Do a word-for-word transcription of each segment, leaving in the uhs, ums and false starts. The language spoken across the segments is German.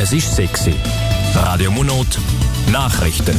Es ist sechs Uhr. Radio Monot, Nachrichten.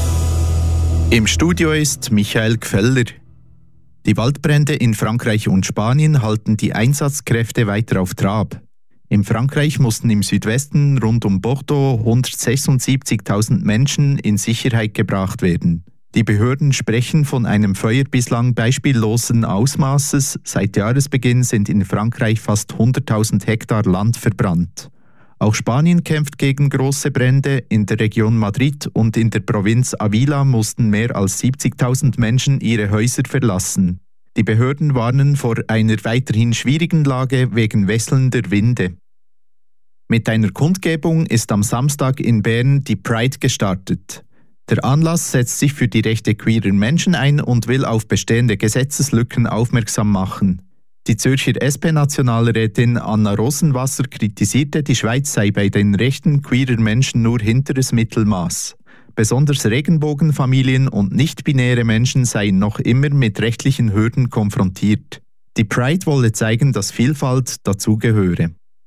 Im Studio ist Michael Gfeller. Die Waldbrände in Frankreich und Spanien halten die Einsatzkräfte weiter auf Trab. In Frankreich mussten im Südwesten rund um Bordeaux hundertsechsundsiebzigtausend Menschen in Sicherheit gebracht werden. Die Behörden sprechen von einem Feuer bislang beispiellosen Ausmaßes. Seit Jahresbeginn sind in Frankreich fast hunderttausend Hektar Land verbrannt. Auch Spanien kämpft gegen große Brände. In der Region Madrid und in der Provinz Ávila mussten mehr als siebzigtausend Menschen ihre Häuser verlassen. Die Behörden warnen vor einer weiterhin schwierigen Lage wegen wechselnder Winde. Mit einer Kundgebung ist am Samstag in Bern die Pride gestartet. Der Anlass setzt sich für die Rechte queerer Menschen ein und will auf bestehende Gesetzeslücken aufmerksam machen. Die Zürcher S P-Nationalrätin Anna Rosenwasser kritisierte, die Schweiz sei bei den Rechten queerer Menschen nur hinteres Mittelmaß. Besonders Regenbogenfamilien und nicht-binäre Menschen seien noch immer mit rechtlichen Hürden konfrontiert. Die Pride wolle zeigen, dass Vielfalt dazugehöre.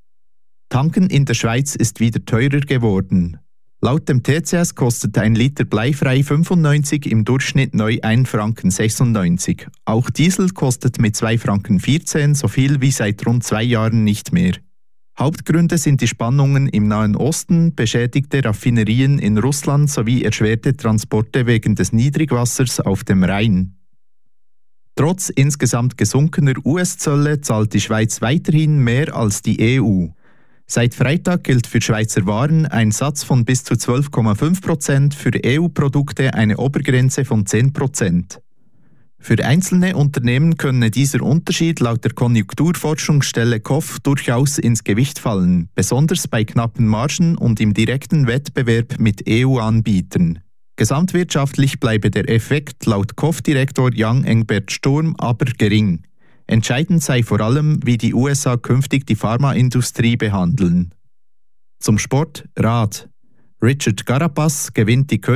Tanken in der Schweiz ist wieder teurer geworden. Laut dem T C S kostet ein Liter bleifrei fünfundneunzig, im Durchschnitt neu ein Franken sechsundneunzig. Auch Diesel kostet mit zwei Franken vierzehn so viel wie seit rund zwei Jahren nicht mehr. Hauptgründe sind die Spannungen im Nahen Osten, beschädigte Raffinerien in Russland sowie erschwerte Transporte wegen des Niedrigwassers auf dem Rhein. Trotz insgesamt gesunkener U S-Zölle zahlt die Schweiz weiterhin mehr als die E U. Seit Freitag gilt für Schweizer Waren ein Satz von bis zu zwölf Komma fünf Prozent, für E U-Produkte eine Obergrenze von zehn Prozent. Für einzelne Unternehmen könne dieser Unterschied laut der Konjunkturforschungsstelle K O F durchaus ins Gewicht fallen, besonders bei knappen Margen und im direkten Wettbewerb mit E U-Anbietern. Gesamtwirtschaftlich bleibe der Effekt laut K O F-Direktor Jan Engbert Sturm aber gering. Entscheidend sei vor allem, wie die U S A künftig die Pharmaindustrie behandeln. Zum Sport: Rad. Richard Carapaz gewinnt die